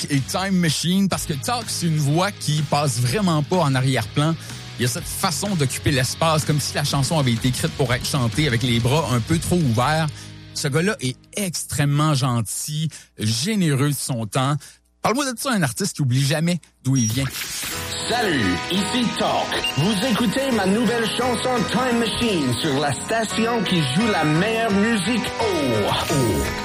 Talk et Time Machine, parce que Talk, c'est une voix qui passe vraiment pas en arrière-plan. Il y a cette façon d'occuper l'espace, comme si la chanson avait été écrite pour être chantée avec les bras un peu trop ouverts. Ce gars-là est extrêmement gentil, généreux de son temps. Parle-moi de ça, un artiste qui oublie jamais d'où il vient. Salut, ici Talk. Vous écoutez ma nouvelle chanson Time Machine sur la station qui joue la meilleure musique. Oh.